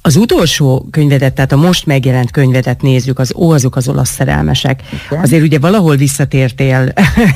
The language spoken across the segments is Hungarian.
Az utolsó könyvedet, tehát a most megjelent könyvedet nézzük, azok az olasz szerelmesek. Igen. Azért ugye valahol visszatértél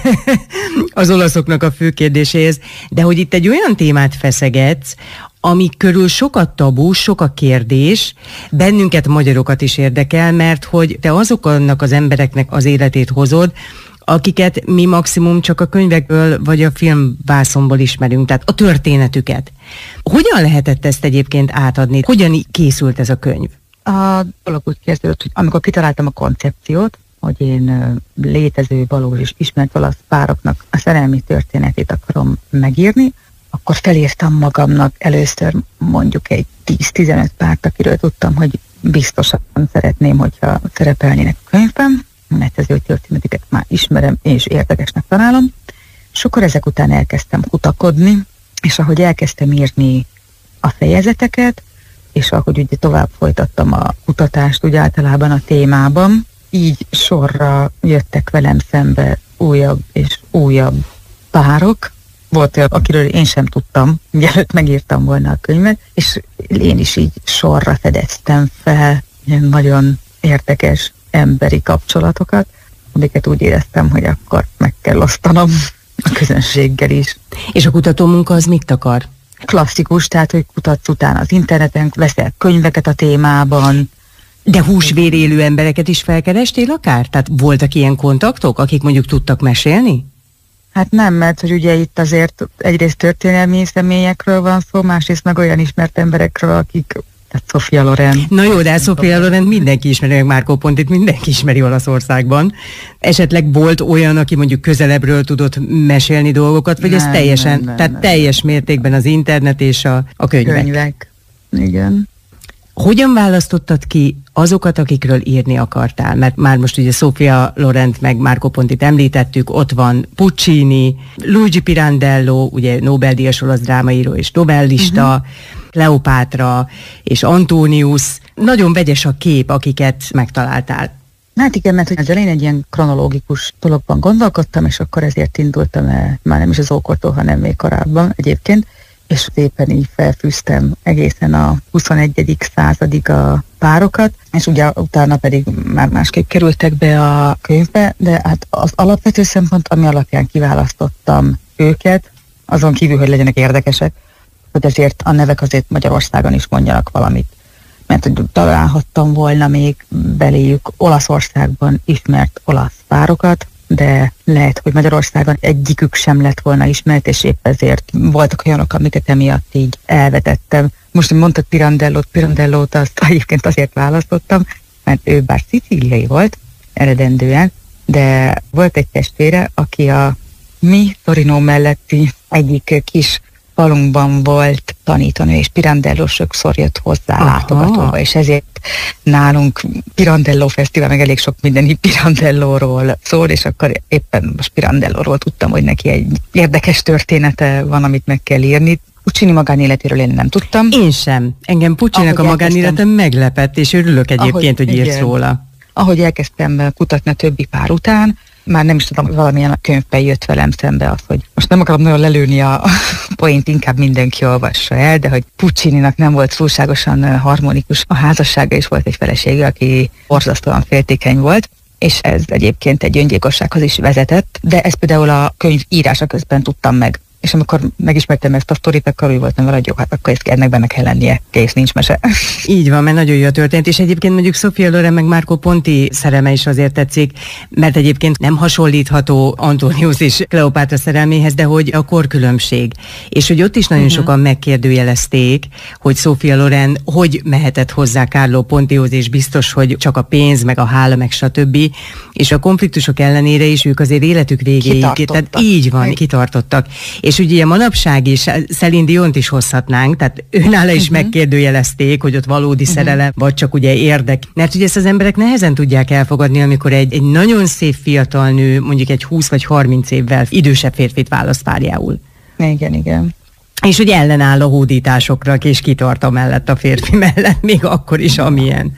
az olaszoknak a fő kérdéséhez, de hogy itt egy olyan témát feszegetsz, ami körül sok a tabu, sok a kérdés, bennünket, magyarokat is érdekel, mert hogy te azoknak az embereknek az életét hozod, akiket mi maximum csak a könyvekből vagy a filmvászonból ismerünk, tehát a történetüket. Hogyan lehetett ezt egyébként átadni? Hogyan készült ez a könyv? A dolog úgy kezdődött, hogy amikor kitaláltam a koncepciót, hogy én létező, valós és ismert olasz pároknak a szerelmi történetét akarom megírni, akkor felírtam magamnak először mondjuk egy 10-15 párt, akiről tudtam, hogy biztosan szeretném, hogyha szerepelnének a könyvben, mert az ő történeteket már ismerem és érdekesnek találom. És akkor ezek után elkezdtem kutakodni, és ahogy elkezdtem írni a fejezeteket, és ahogy ugye tovább folytattam a kutatást úgy általában a témában, így sorra jöttek velem szembe újabb és újabb párok. Volt olyan, akiről én sem tudtam, mielőtt megírtam volna a könyvet, és én is így sorra fedeztem fel ilyen nagyon érdekes emberi kapcsolatokat, amiket úgy éreztem, hogy akkor meg kell osztanom a közönséggel is. És a kutatómunka az mit akar? Klasszikus, tehát hogy kutatsz utána az interneten, veszel könyveket a témában. De húsvér élő embereket is felkerestél akár? Tehát voltak ilyen kontaktok, akik mondjuk tudtak mesélni? Hát nem, mert hogy ugye itt azért egyrészt történelmi személyekről van szó, másrészt meg olyan ismert emberekről, akik, tehát Sofia Loren. Na jó, de Sofia Loren mindenki ismeri, meg Marco Pontit mindenki ismeri Olaszországban. Esetleg volt olyan, aki mondjuk közelebbről tudott mesélni dolgokat, vagy ez teljesen, teljes mértékben az internet és a könyvek? Könyvek, igen. Hogyan választottad ki azokat, akikről írni akartál? Mert már most ugye Sofia Lorent meg Marco Pontit említettük, ott van Puccini, Luigi Pirandello, ugye Nobel-díjas olasz drámaíró és novellista, Kleopátra és Antonius. Nagyon vegyes a kép, akiket megtaláltál. Hát igen, mert hogy az elején egy ilyen kronológikus dologban gondolkodtam, és akkor ezért indultam el, már nem is az ókortól, hanem még korábban egyébként, és szépen így felfűztem egészen a 21. századig a párokat, és ugye utána pedig már másképp kerültek be a könyvbe, de hát az alapvető szempont, ami alapján kiválasztottam őket, azon kívül, hogy legyenek érdekesek, hogy azért a nevek azért Magyarországon is mondjanak valamit. Mert hogy találhattam volna még beléjük Olaszországban ismert olasz párokat, de lehet, hogy Magyarországon egyikük sem lett volna ismert, és épp ezért voltak olyanok, amiket emiatt így elvetettem. Most mondtad Pirandellót azt egyébként azért választottam, mert ő bár szicíliai volt eredendően, de volt egy testvére, aki a mi Torino melletti egyik kis falunkban volt tanítónő, és Pirandello sokszor jött hozzá látogatóba, és ezért nálunk Pirandello Fesztivál, meg elég sok minden Pirandellóról szól, és akkor éppen most Pirandellóról tudtam, hogy neki egy érdekes története van, amit meg kell írni. Puccini magánéletéről én nem tudtam. Én sem. Engem Puccininak a magánélete meglepett, és örülök egyébként, hogy írsz róla. Ahogy elkezdtem kutatni a többi pár után, már nem is tudom, valamilyen a könyvben jött velem szembe az, hogy most nem akarom nagyon lelőni a poént, inkább mindenki olvassa el, de hogy Puccininak nem volt túlságosan harmonikus a házassága, és volt egy felesége, aki borzasztóan féltékeny volt, és ez egyébként egy öngyilkossághoz is vezetett, de ezt például a könyv írása közben tudtam meg. És amikor megismertem ezt a sztorit, akkor úgy voltam vele, hogy jó, hát akkor ennek benne kell lennie, kész, nincs mese. Így van, mert nagyon jó a történet, és egyébként mondjuk Sofia Loren meg Marco Ponti szerelme is azért tetszik, mert egyébként nem hasonlítható Antonius és Kleopátra szerelméhez, de hogy a korkülönbség. És hogy ott is nagyon sokan megkérdőjelezték, hogy Sofia Loren hogy mehetett hozzá Carlo Pontihoz, és biztos, hogy csak a pénz, meg a hála, meg stb. És a konfliktusok ellenére is ők azért életük végéig. Tehát így van, kitartottak. És ugye manapság is Céline Diont is hozhatnánk, tehát őnála is megkérdőjelezték, hogy ott valódi szerelem, vagy csak ugye érdek. Mert ugye ezt az emberek nehezen tudják elfogadni, amikor egy nagyon szép fiatal nő, mondjuk egy 20 vagy 30 évvel idősebb férfit választ párjául. Igen, igen. És hogy ellenáll a hódításokra, és kitart a mellett a férfi mellett, még akkor is, amilyen.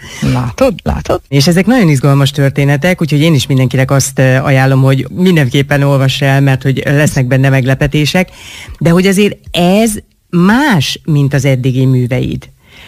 Látod? És ezek nagyon izgalmas történetek, úgyhogy én is mindenkinek azt ajánlom, hogy mindenképpen olvass el, mert hogy lesznek benne meglepetések, de hogy azért ez más, mint az eddigi műveid.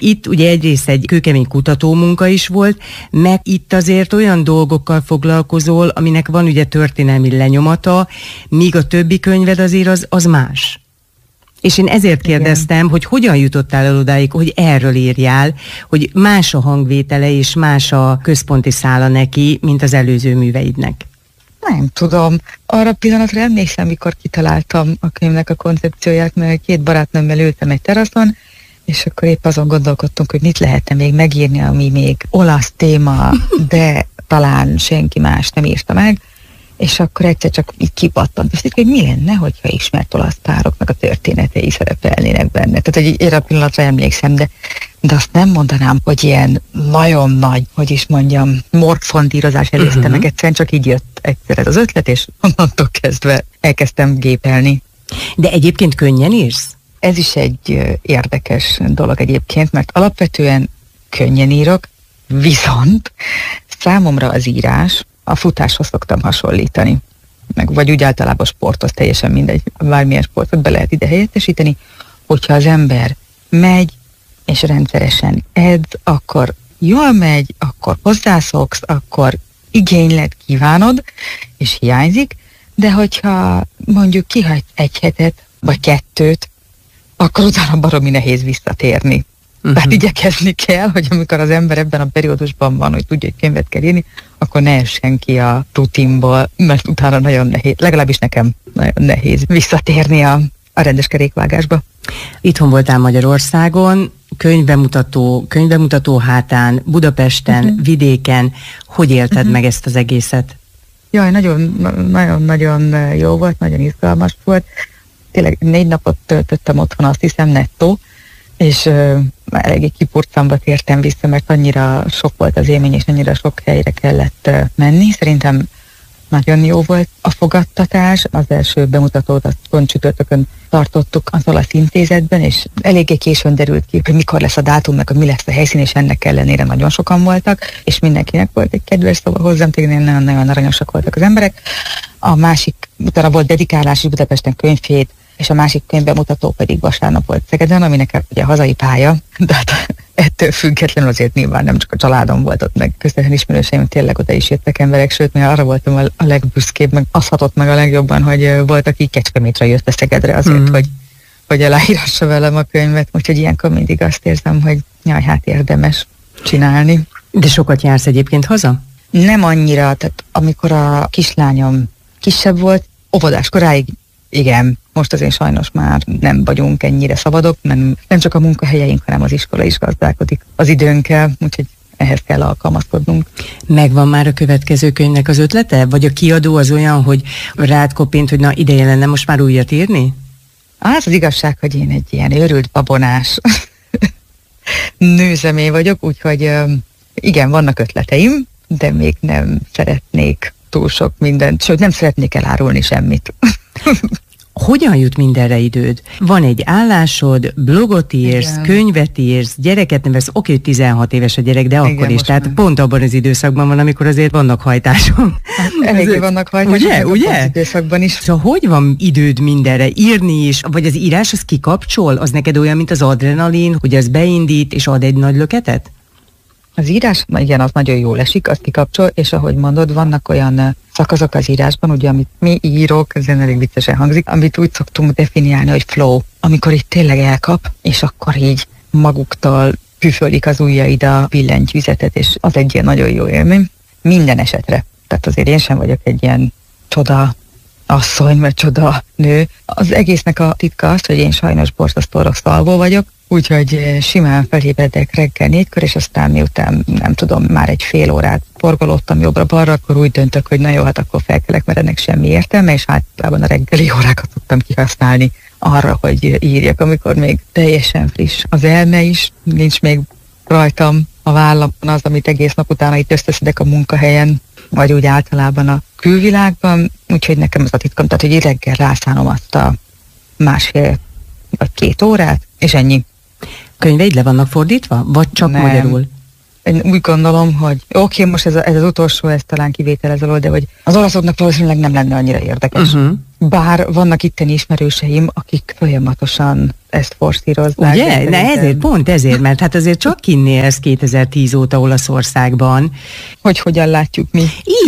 Itt ugye egyrészt egy kőkemény kutatómunka is volt, meg itt azért olyan dolgokkal foglalkozol, aminek van ugye történelmi lenyomata, míg a többi könyved azért az más. És én ezért kérdeztem, hogy hogyan jutottál el odáig, hogy erről írjál, hogy más a hangvétele és más a központi szála neki, mint az előző műveidnek. Nem tudom. Arra pillanatra emlékszem, mikor kitaláltam a könyvnek a koncepcióját, mert 2 barátnőmmel ültem egy teraszon, és akkor épp azon gondolkodtunk, hogy mit lehetne még megírni, ami még olasz téma, de talán senki más nem írta meg, és akkor egyszer csak így kipattant, és hogy mi lenne, hogyha ismert olasz pároknak a történetei szerepelnének benne. Tehát, hogy erre a pillanatra emlékszem, de azt nem mondanám, hogy ilyen nagyon nagy, hogy is mondjam, morfondírozás előzte meg, egyszerűen csak így jött egyszer ez az ötlet, és onnantól kezdve elkezdtem gépelni. De egyébként könnyen írsz? Ez is egy érdekes dolog egyébként, mert alapvetően könnyen írok, viszont számomra az írás a futáshoz szoktam hasonlítani. Vagy úgy általában sporthoz, teljesen mindegy, bármilyen sportot be lehet ide helyettesíteni, hogyha az ember megy, és rendszeresen edz, akkor jól megy, akkor hozzászoksz, akkor igényled, kívánod, és hiányzik, de hogyha mondjuk kihagysz 1 hetet, vagy 2, akkor utána baromi nehéz visszatérni. Tehát igyekezni kell, hogy amikor az ember ebben a periódusban van, hogy tudja, hogy könyvet kell írni, akkor ne essen ki a rutinból, mert utána nagyon nehéz, legalábbis nekem nagyon nehéz visszatérni a rendes kerékvágásba. Itthon voltál Magyarországon, könyvbemutató hátán, Budapesten, vidéken. Hogy élted meg ezt az egészet? Jaj, nagyon jó volt, nagyon izgalmas volt. Tényleg 4 napot töltöttem otthon, azt hiszem nettó, és eléggé kipurcamba tértem vissza, mert annyira sok volt az élmény, és annyira sok helyre kellett menni. Szerintem nagyon jó volt a fogadtatás. Az első bemutatót azt pont csütörtökön tartottuk az Olasz Intézetben, és eléggé későn derült ki, hogy mikor lesz a dátum, meg hogy mi lesz a helyszín, és ennek ellenére nagyon sokan voltak, és mindenkinek volt egy kedves szava hozzám, tényleg nagyon aranyosak voltak az emberek. A másik, utána volt dedikálás is Budapesten könyvhét, és a másik könyvbemutató pedig vasárnap volt Szegeden, ami nekem ugye a hazai pálya, de hát ettől függetlenül azért nyilván nem csak a családom volt ott, meg közvetlen ismerőseim, tényleg oda is jöttek emberek, sőt, mert arra voltam a legbüszkébb, meg azt hatott meg a legjobban, hogy volt, aki Kecskemétre jött a Szegedre azért, hogy aláírassa velem a könyvet, úgyhogy ilyenkor mindig azt érzem, hogy jaj, hát érdemes csinálni. De sokat jársz egyébként haza? Nem annyira, tehát amikor a kislányom kisebb volt, óvodás koráig igen, most azért sajnos már nem vagyunk ennyire szabadok, mert nem csak a munkahelyeink, hanem az iskola is gazdálkodik az időnkkel, úgyhogy ehhez kell alkalmazkodnunk. Megvan már a következő könyvnek az ötlete? Vagy a kiadó az olyan, hogy rád koppint, hogy na ideje lenne most már újat írni? Az igazság, hogy én egy ilyen őrült babonás nőzemé vagyok, úgyhogy igen, vannak ötleteim, de még nem szeretnék túl sok mindent, sőt nem szeretnék elárulni semmit. Hogyan jut mindenre időd? Van egy állásod, blogot írsz, igen, könyvet írsz, gyereket nevelsz, oké, 16 éves a gyerek, de igen, akkor is, tehát nem. Pont abban az időszakban van, amikor azért vannak hajtásom. Hát, eléggé vannak hajtásom, ugye? Az időszakban is. Szóval hogy van időd mindenre? Írni is, vagy az írás az kikapcsol? Az neked olyan, mint az adrenalin, hogy az beindít és ad egy nagy löketet? Az írás, igen, az nagyon jól esik, azt kikapcsol, és ahogy mondod, vannak olyan szakaszok az írásban, ugye, amit mi írok, ez elég viccesen hangzik, amit úgy szoktunk definiálni, hogy flow, amikor így tényleg elkap, és akkor így maguktól püfölik az ujjaid a billentyűzetet, és az egy ilyen nagyon jó élmény. Minden esetre. Tehát azért én sem vagyok egy ilyen csoda asszony, vagy csoda nő. Az egésznek a titka az, hogy én sajnos borzasztó rossz alvó vagyok, úgyhogy simán felébredek reggel 4-kor, és aztán miután, nem tudom, már egy fél órát forgolódtam jobbra-balra, akkor úgy döntök, hogy na jó, hát akkor felkelek, mert ennek semmi értelme, és általában a reggeli órákat tudtam kihasználni arra, hogy írjak, amikor még teljesen friss az elme is, nincs még rajtam a vállamon az, amit egész nap utána itt összeszedek a munkahelyen, vagy úgy általában a külvilágban, úgyhogy nekem az a titkom, tehát hogy reggel rászánom azt a 1,5 vagy 2 órát, és ennyi. Könyveid le vannak fordítva? Vagy csak nem, magyarul? Én úgy gondolom, hogy oké, most ez az utolsó, ez talán kivétel ez alól, de hogy az olaszoknak valószínűleg nem lenne annyira érdekes. Bár vannak itteni ismerőseim, akik folyamatosan ezt forszírozzák. Ugye? Pont ezért, mert hát azért csak kinni ez 2010 óta Olaszországban. Hogy hogyan látjuk mi.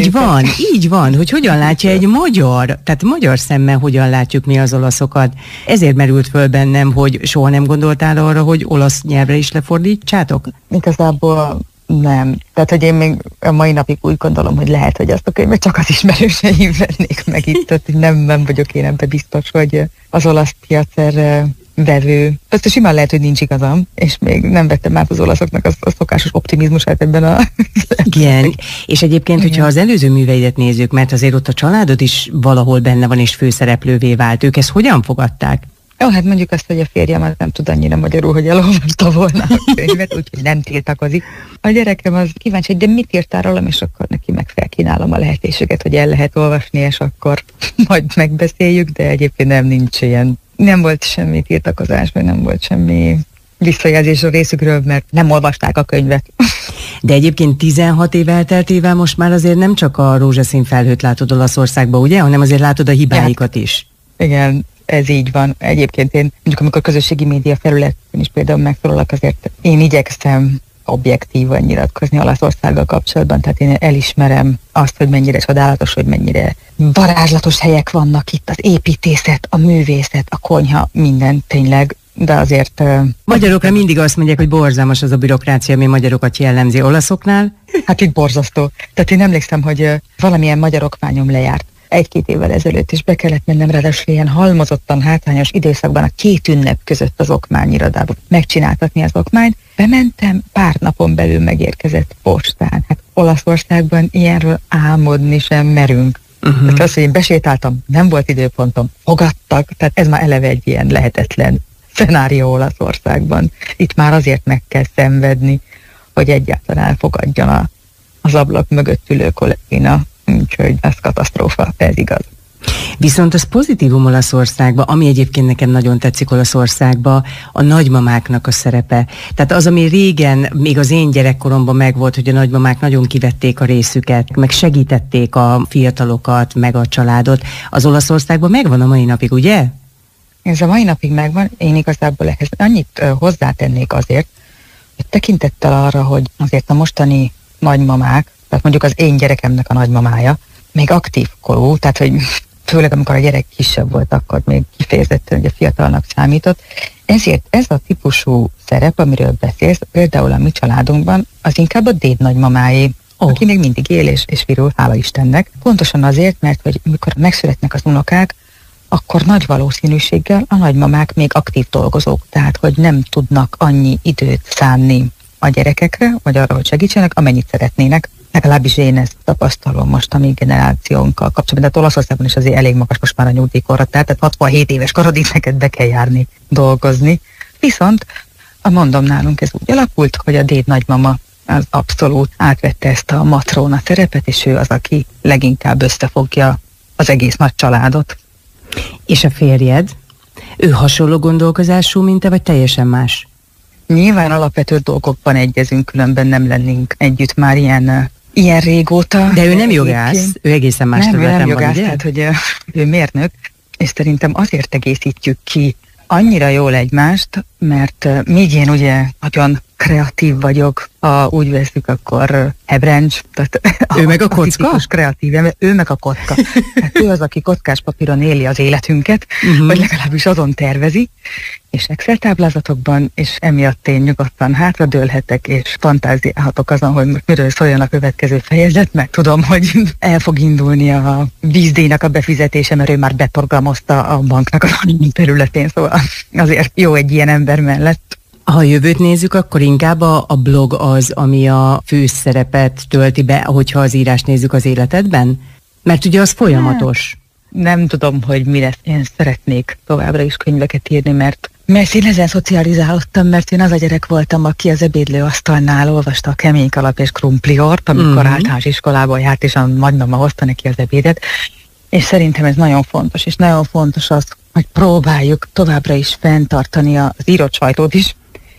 Így van, hogy hogyan látja egy magyar, tehát magyar szemmel hogyan látjuk mi az olaszokat. Ezért merült föl bennem, hogy soha nem gondoltál arra, hogy olasz nyelvre is lefordítsátok? Igazából nem. Tehát, hogy én még a mai napig úgy gondolom, hogy lehet, hogy azt a könyvet csak az ismerőseim vennék meg itt. Tehát nem vagyok én ebben biztos, hogy az olasz piac erre vevő. Persze simán lehet, hogy nincs igazam, és még nem vettem át az olaszoknak a szokásos optimizmusát ebben a... Igen, és egyébként, hogyha az előző műveidet nézzük, mert azért ott a családod is valahol benne van, és főszereplővé vált. Ők ezt hogyan fogadták? Jó, hát mondjuk azt, hogy a férjem az nem tud annyira magyarul, hogy elolvasta volna a könyvet, úgyhogy nem tiltakozik. A gyerekem az kíváncsi, hogy de mit írtál rólam, és akkor neki meg felkínálom a lehetőséget, hogy el lehet olvasni, és akkor majd megbeszéljük, de egyébként nincs ilyen. Nem volt semmi tiltakozás, vagy nem volt semmi visszajelzés a részükről, mert nem olvasták a könyvet. De egyébként 16 év elteltével most már azért nem csak a rózsaszín felhőt látod Olaszországba, ugye, hanem azért látod a hibáikat is. Igen. Ez így van. Egyébként én, mondjuk amikor közösségi média felületén is például megszólalok, azért én igyekszem objektívan nyilatkozni Olaszországgal kapcsolatban, tehát én elismerem azt, hogy mennyire csodálatos, hogy mennyire varázslatos helyek vannak itt, az építészet, a művészet, a konyha, minden tényleg, de azért... Magyarokra mindig azt mondják, hogy borzalmas az a bürokrácia, ami magyarokat jellemzi olaszoknál. Hát itt borzasztó. Tehát én emlékszem, hogy valamilyen magyar okmányom lejárt 1-2 évvel ezelőtt, és be kellett mennem ráadásul ilyen halmozottan hátrányos időszakban a 2 ünnep között az okmányirodába megcsináltatni az okmányt. Bementem, pár napon belül megérkezett postán. Hát Olaszországban ilyenről álmodni sem merünk. Tehát az, hogy én besétáltam, nem volt időpontom, fogadtak, tehát ez már eleve egy ilyen lehetetlen szenárió Olaszországban. Itt már azért meg kell szenvedni, hogy egyáltalán elfogadjon az ablak mögött ülő kollégina. Úgyhogy ez katasztrófa, ez igaz. Viszont az pozitívum Olaszországban, ami egyébként nekem nagyon tetszik Olaszországban, a nagymamáknak a szerepe. Tehát az, ami régen, még az én gyerekkoromban megvolt, hogy a nagymamák nagyon kivették a részüket, meg segítették a fiatalokat, meg a családot, az Olaszországban megvan a mai napig, ugye? Ez a mai napig megvan, én igazából ehhez annyit hozzátennék azért, hogy tekintettel arra, hogy azért a mostani nagymamák, tehát mondjuk az én gyerekemnek a nagymamája, még aktív korú, tehát hogy főleg amikor a gyerek kisebb volt, akkor még kifejezetten ugye fiatalnak számított. Ezért ez a típusú szerep, amiről beszélsz, például a mi családunkban, az inkább a déd nagymamáé, aki még mindig él és virul, hála Istennek. Pontosan azért, mert hogy amikor megszületnek az unokák, akkor nagy valószínűséggel a nagymamák még aktív dolgozók, tehát hogy nem tudnak annyi időt szánni a gyerekekre, vagy arra, hogy segítsenek, amennyit szeretnének. Legalábbis én ezt tapasztalom most a mi generációnkkal kapcsolatban, de Olaszországban is azért elég magas most már a nyugdíjkorra, tehát 67 éves korodig neked be kell járni dolgozni. Viszont, mondom, nálunk ez úgy alakult, hogy a déd nagymama az abszolút átvette ezt a matróna szerepet, és ő az, aki leginkább összefogja az egész nagy családot. És a férjed? Ő hasonló gondolkozású, mint te, vagy teljesen más? Nyilván alapvető dolgokban egyezünk, különben nem lennénk együtt már ilyen régóta. De ő nem jogász, ő egészen más területen nem van, jogász, ugye? Tehát, hogy ő mérnök, és szerintem azért egészítjük ki annyira jól egymást, mert míg én ugye nagyon kreatív vagyok, ha úgy veszük, akkor hebrencs, tehát ő meg a kocka? Kreatív, ő meg a kocka. Hát ő az, aki kockás papíron éli az életünket, vagy legalábbis azon tervezi, és Excel táblázatokban, és emiatt én nyugodtan hátradőlhetek, és fantáziálhatok azon, hogy most miről szóljon a következő fejezet, mert tudom, hogy el fog indulni a vízdíjnak a befizetése, mert ő már beprogramozta a banknak a területén, szóval azért jó egy ilyen ember mellett. Ha a jövőt nézzük, akkor inkább a blog az, ami a főszerepet tölti be, hogyha az írást nézzük az életedben? Mert ugye az folyamatos. Nem tudom, hogy mi lesz. Én szeretnék továbbra is könyveket írni, mert én ezen szocializálódtam, mert én az a gyerek voltam, aki az ebédlőasztalnál olvasta a Kemény Kalap és Krumpliort, amikor általános iskolába járt, és a nagymama hozta neki az ebédet. És szerintem ez nagyon fontos, és nagyon fontos az, hogy próbáljuk továbbra is fenntartani az írott sajtót is,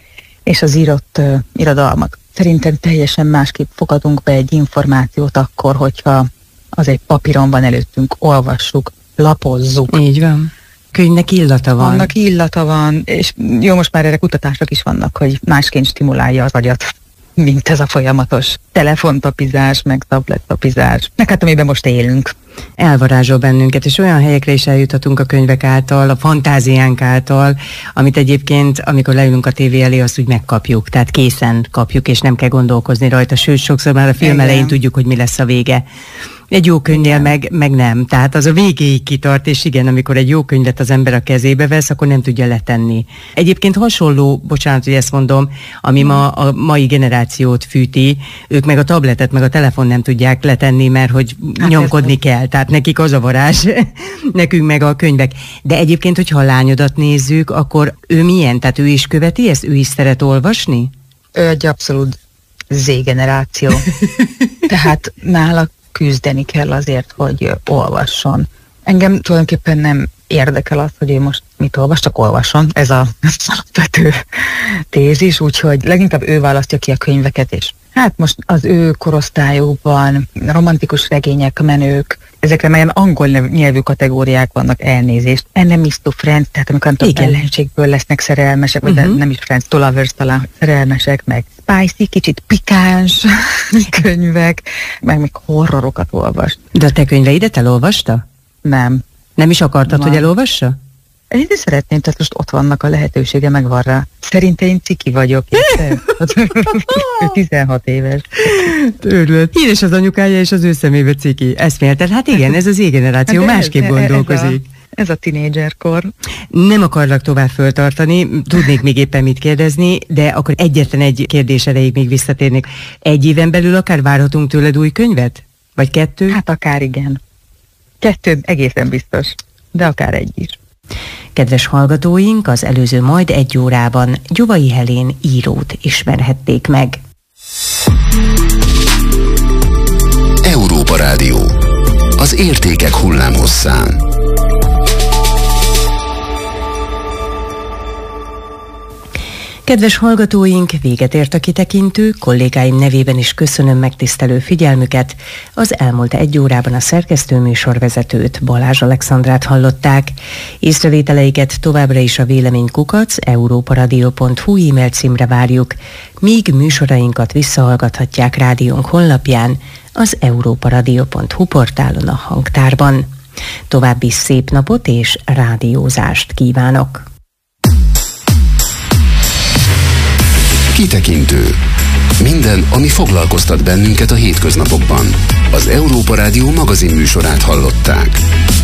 és az írott irodalmat. Szerintem teljesen másképp fogadunk be egy információt akkor, hogyha az egy papíron van előttünk, olvassuk, lapozzuk. Így van. Könyvnek illata van. Annak illata van, és jó, most már erre kutatások is vannak, hogy másként stimulálja az agyat, mint ez a folyamatos telefontapizás, meg tablettapizás. Meg hát amiben most élünk. Elvarázsol bennünket, és olyan helyekre is eljuthatunk a könyvek által, a fantáziánk által, amit egyébként, amikor leülünk a tévé elé, azt úgy megkapjuk, tehát készen kapjuk, és nem kell gondolkozni rajta, sőt, sokszor már a film elején tudjuk, hogy mi lesz a vége. Egy jó könyvnél meg nem, tehát az a végéig kitart, és igen, amikor egy jó könyvet az ember a kezébe vesz, akkor nem tudja letenni. Egyébként hasonló, bocsánat, hogy ezt mondom, ami ma a mai generációt fűti, ők meg a tabletet, meg a telefon nem tudják letenni, mert hogy nyomkodni kell, tehát nekik az a varázs, nekünk meg a könyvek. De egyébként, hogyha a lányodat nézzük, akkor ő milyen? Tehát ő is követi ezt? Ő is szeret olvasni? Ő egy abszolút Z-generáció. Tehát nála küzdeni kell azért, hogy olvasson. Engem tulajdonképpen nem érdekel az, hogy ő most mit olvas, csak olvasson. Ez az alapvető tézis, úgyhogy leginkább ő választja ki a könyveket, és hát most az ő korosztályukban romantikus regények, menők, ezekre melyen angol nyelvű kategóriák vannak, elnézést. Enemies to friends, tehát amikor ellenségből lesznek szerelmesek, vagy nem is friends to lovers, talán szerelmesek, meg spicy, kicsit pikáns könyvek, meg még horrorokat olvas. De a te könyveidet elolvasta? Nem. Nem is akartad, hogy elolvassa? Én is szeretném, tehát most ott vannak a lehetősége, megvan rá. Szerintem én ciki vagyok. 16 éves. Törlött. Híres az anyukája, és az ő szemébe ciki. Eszmélted? Hát igen, ez az Z-generáció másképp gondolkozik. Ez a tinédzserkor. Nem akarlak tovább föltartani, tudnék még éppen mit kérdezni, de akkor egyetlen egy kérdés erejéig még visszatérnék. Egy éven belül akár várhatunk tőled új könyvet? Vagy 2? Hát akár igen. 2 egészen biztos, de akár 1 is. Kedves hallgatóink, az előző majd 1 órában Gyovai Helén írót ismerhették meg. Európa Rádió. Az értékek hullámhosszán. Kedves hallgatóink, véget ért a kitekintő, kollégáim nevében is köszönöm megtisztelő figyelmüket. Az elmúlt 1 órában a szerkesztőműsorvezetőt, Balázs Alexandrát hallották. Észrevételeiket továbbra is a véleménykukac@europaradio.hu e-mail címre várjuk, míg műsorainkat visszahallgathatják rádiónk honlapján, az europaradio.hu portálon a hangtárban. További szép napot és rádiózást kívánok! Kitekintő. Minden, ami foglalkoztat bennünket a hétköznapokban. Az Európa Rádió magazinműsorát hallották.